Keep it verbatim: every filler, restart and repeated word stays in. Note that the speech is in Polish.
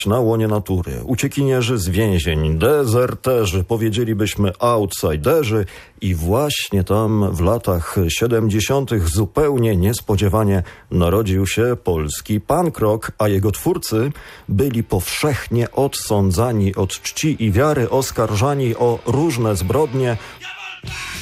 na łonie natury, uciekinierzy z więzień, dezerterzy, powiedzielibyśmy outsiderzy i właśnie tam w latach siedemdziesiątych zupełnie niespodziewanie narodził się polski punk rock, a jego twórcy byli powszechnie odsądzani od czci i wiary, oskarżani o różne zbrodnie.